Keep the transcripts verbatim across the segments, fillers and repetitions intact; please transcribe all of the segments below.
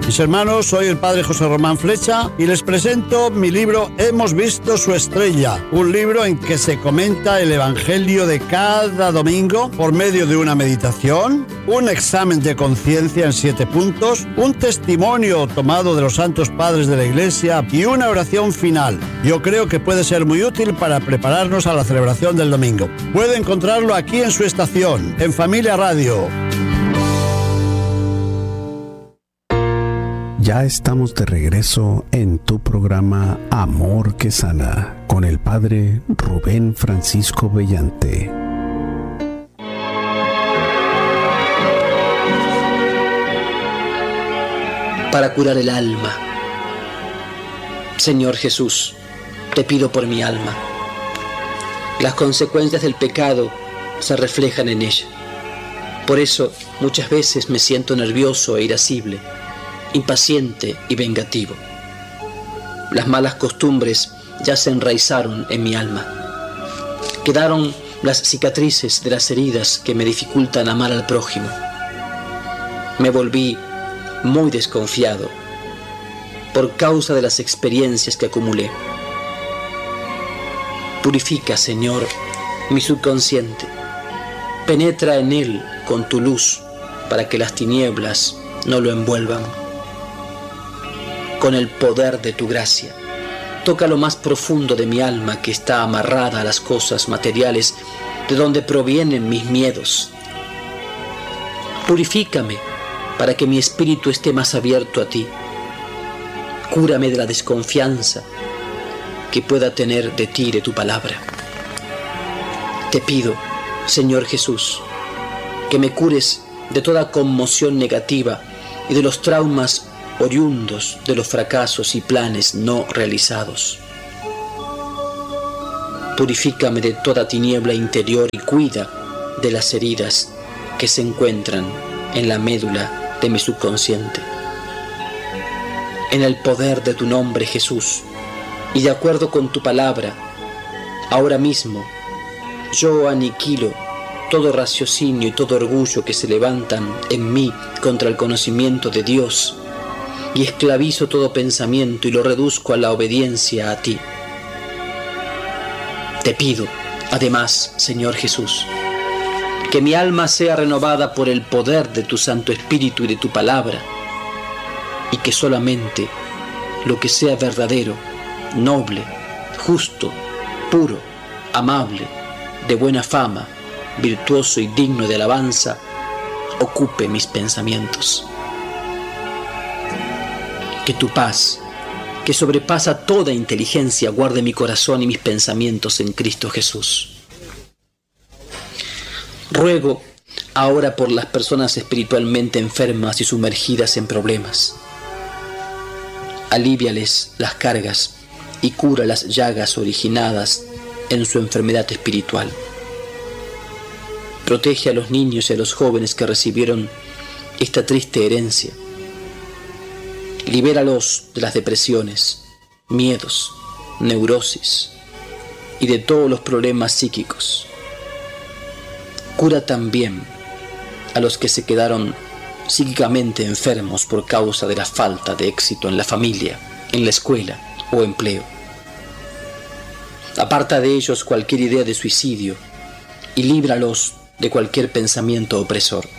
Mis hermanos, soy el padre José Román Flecha y les presento mi libro Hemos visto su estrella, un libro en que se comenta el evangelio de cada domingo por medio de una meditación, un examen de conciencia en siete puntos, un testimonio tomado de los santos padres de la Iglesia y una oración final. Yo creo que puede ser muy útil para prepararnos a la celebración del domingo. Puede encontrarlo aquí en su estación, en Familia Radio. Ya estamos de regreso en tu programa Amor que Sana con el padre Rubén Francisco Bellante. Para curar el alma. Señor Jesús, te pido por mi alma. Las consecuencias del pecado se reflejan en ella. Por eso muchas veces me siento nervioso e irascible, impaciente y vengativo. Las malas costumbres ya se enraizaron en mi alma. Quedaron las cicatrices de las heridas que me dificultan amar al prójimo. Me volví muy desconfiado por causa de las experiencias que acumulé. Purifica, Señor, mi subconsciente. Penetra en él con tu luz para que las tinieblas no lo envuelvan. Con el poder de tu gracia, toca lo más profundo de mi alma que está amarrada a las cosas materiales de donde provienen mis miedos. Purifícame para que mi espíritu esté más abierto a ti. Cúrame de la desconfianza que pueda tener de ti y de tu palabra. Te pido, Señor Jesús, que me cures de toda conmoción negativa y de los traumas oriundos de los fracasos y planes no realizados. Purifícame de toda tiniebla interior y cuida de las heridas que se encuentran en la médula de mi subconsciente. En el poder de tu nombre, Jesús, y de acuerdo con tu palabra, ahora mismo yo aniquilo todo raciocinio y todo orgullo que se levantan en mí contra el conocimiento de Dios, y esclavizo todo pensamiento y lo reduzco a la obediencia a ti. Te pido, además, Señor Jesús, que mi alma sea renovada por el poder de tu Santo Espíritu y de tu palabra, y que solamente lo que sea verdadero, noble, justo, puro, amable, de buena fama, virtuoso y digno de alabanza, ocupe mis pensamientos. Que tu paz, que sobrepasa toda inteligencia, guarde mi corazón y mis pensamientos en Cristo Jesús. Ruego ahora por las personas espiritualmente enfermas y sumergidas en problemas. Alíviales las cargas y cura las llagas originadas en su enfermedad espiritual. Protege a los niños y a los jóvenes que recibieron esta triste herencia. Libéralos de las depresiones, miedos, neurosis y de todos los problemas psíquicos. Cura también a los que se quedaron psíquicamente enfermos por causa de la falta de éxito en la familia, en la escuela o empleo. Aparta de ellos cualquier idea de suicidio y líbralos de cualquier pensamiento opresor.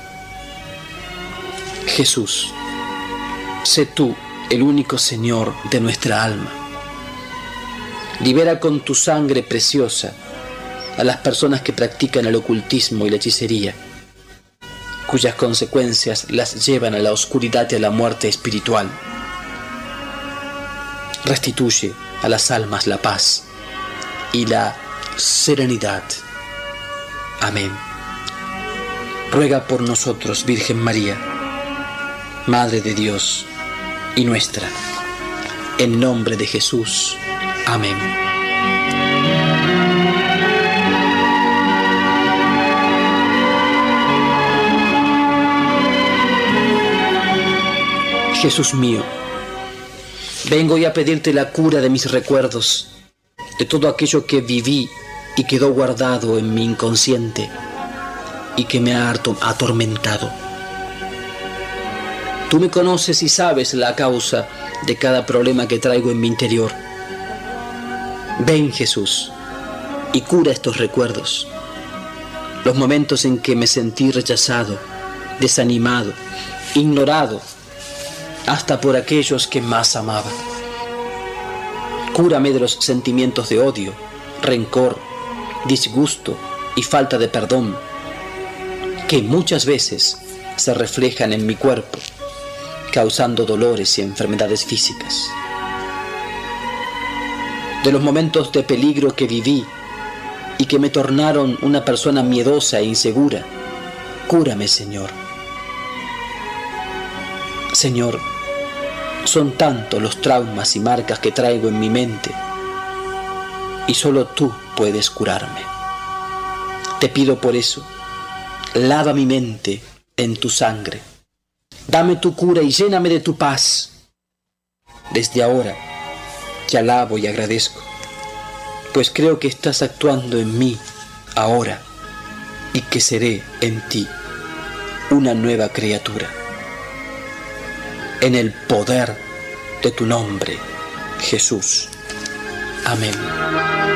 Jesús, sé tú el único Señor de nuestra alma. Libera con tu sangre preciosa a las personas que practican el ocultismo y la hechicería, cuyas consecuencias las llevan a la oscuridad y a la muerte espiritual. Restituye a las almas la paz y la serenidad. Amén. Ruega por nosotros, Virgen María, Madre de Dios y nuestra, en nombre de Jesús. Amén. Jesús mío, vengo hoy a pedirte la cura de mis recuerdos, de todo aquello que viví y quedó guardado en mi inconsciente y que me ha atormentado. Tú me conoces y sabes la causa de cada problema que traigo en mi interior. Ven, Jesús, y cura estos recuerdos, los momentos en que me sentí rechazado, desanimado, ignorado, hasta por aquellos que más amaba. Cúrame de los sentimientos de odio, rencor, disgusto y falta de perdón, que muchas veces se reflejan en mi cuerpo, causando dolores y enfermedades físicas. De los momentos de peligro que viví y que me tornaron una persona miedosa e insegura, cúrame, Señor. Señor, son tantos los traumas y marcas que traigo en mi mente y solo tú puedes curarme. Te pido por eso, lava mi mente en tu sangre. Dame tu cura y lléname de tu paz. Desde ahora te alabo y agradezco, pues creo que estás actuando en mí ahora y que seré en ti una nueva criatura. En el poder de tu nombre, Jesús. Amén.